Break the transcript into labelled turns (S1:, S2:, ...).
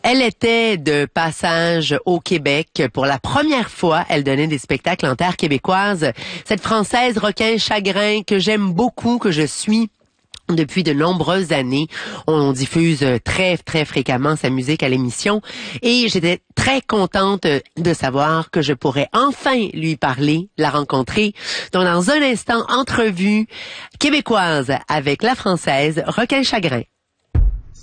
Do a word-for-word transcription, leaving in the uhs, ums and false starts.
S1: Elle était de passage au Québec. Pour la première fois, elle donnait des spectacles en terre québécoise. Cette Française requin chagrin que j'aime beaucoup, que je suis depuis de nombreuses années. On diffuse très, très fréquemment sa musique à l'émission et j'étais très contente de savoir que je pourrais enfin lui parler, la rencontrer. Donc, dans un instant, entrevue québécoise avec la Française requin chagrin.